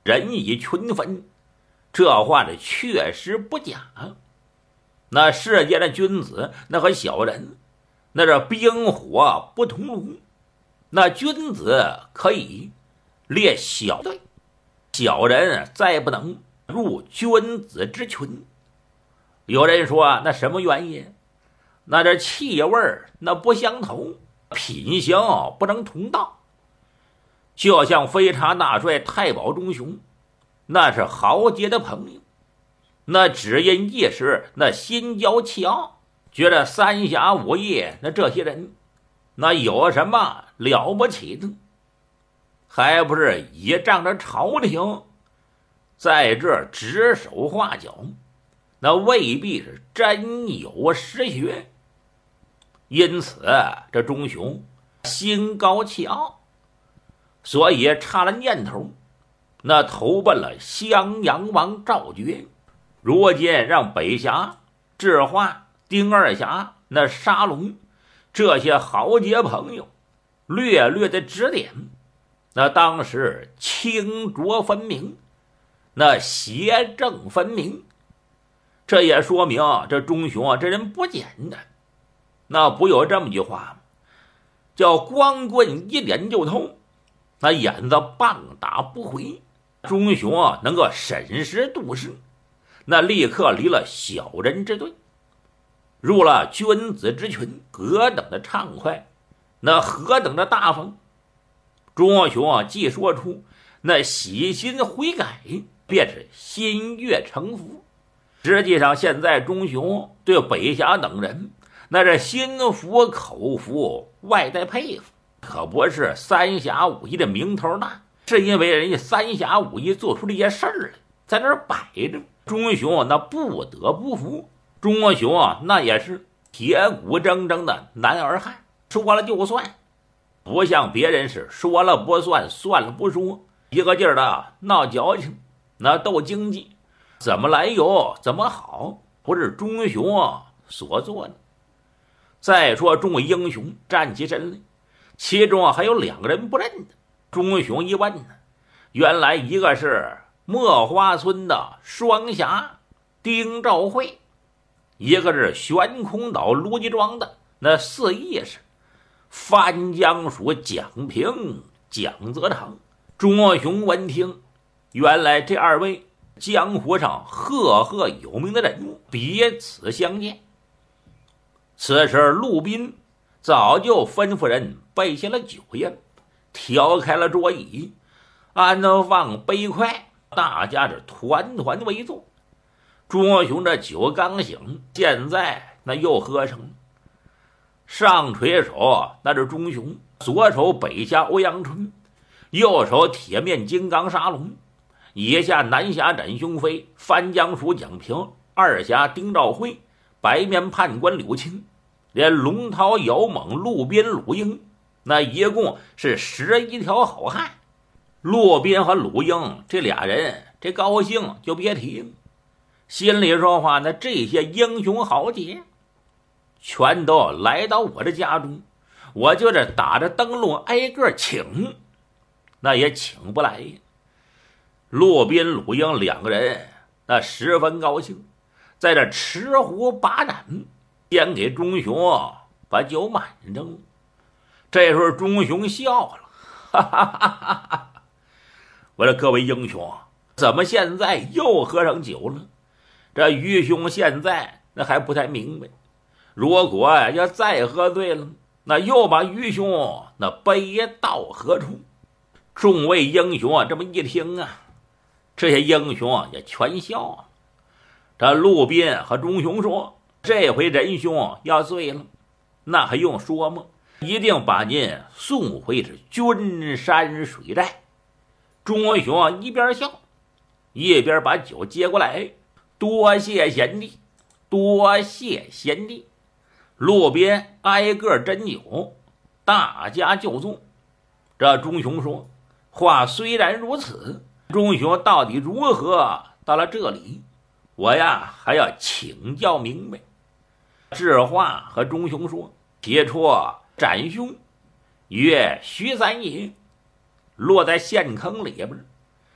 人以群分，这话的确实不假。那世间的君子，那和小人，那是冰火不同炉。那君子可以列小队，小人再不能入君子之群。有人说，那什么原因？那这气味那不相同，品行不能同道。就像飞差大帅太保钟雄，那是豪杰的朋友，那只因一时那心骄气傲，觉得三侠五义那这些人那有什么了不起的，还不是倚仗着朝廷在这指手画脚，那未必是真有实学。因此这钟雄心高气傲，所以差了念头，那投奔了襄阳王赵觉。如今让北侠、智化、丁二侠、那沙龙这些豪杰朋友略略的指点，那当时清浊分明，那邪正分明。这也说明这钟雄这人不简单。那不有这么句话吗？叫光棍一点就透，那眼子棒打不回。钟雄能够审时度势，那立刻离了小人之队，入了君子之群，何等的畅快，那何等的大方。钟雄既说出那喜心悔改，便是心悦诚服。实际上现在钟雄对北侠等人那是心服口服，外带佩服，可不是三侠五义的名头大，是因为人家三侠五义做出这些事儿来，在那儿摆着。钟雄那不得不服。钟雄那也是铁骨铮铮的男儿汉，说了就算，不像别人是说了不算，算了不说，一个劲儿的闹矫情，那斗经济，怎么来由怎么好，不是钟雄所做的。再说众位英雄站起身来，其中还有两个人不认得。钟雄一问呢，原来一个是墨花村的双侠丁兆会，一个是悬空岛卢集庄的那四义士翻江署蒋平蒋泽成。钟雄闻听，原来这二位江湖上赫赫有名的人物彼此相见。此时陆斌早就吩咐人备下了酒宴，调开了桌椅，安放杯筷，大家是团团围坐。钟雄这酒刚醒，现在那又喝上了。上垂手那是钟雄，左手北侠欧阳春，右手铁面金刚沙龙，以下南侠展雄飞，翻江署蒋平，二侠丁兆辉，白面判官柳青，连龙涛姚猛路边鲁英，那一共是11条好汉。路边和鲁英这俩人这高兴就别提了，心里说话呢，这些英雄豪杰全都来到我的家中，我就是打着灯笼挨个请，那也请不来。路边鲁英两个人那十分高兴，在这持壶把盏，先给钟雄把酒满上了。这时候钟雄笑了，哈哈哈哈哈！我说各位英雄，怎么现在又喝上酒了？这于兄现在那还不太明白，如果要再喝醉了，那又把于兄那杯到何处？众位英雄这么一听啊，这些英雄也全笑了。这陆斌和钟雄说，这回仁兄要醉了，那还用说吗？一定把您送回是君山水寨。钟雄一边笑一边把酒接过来，多谢贤弟，多谢贤弟。路边挨个斟酒，大家就坐。这钟雄说，话虽然如此，钟雄到底如何到了这里，我呀还要请教明白。智化和钟雄说，起初展兄曰徐三爷落在陷坑里边，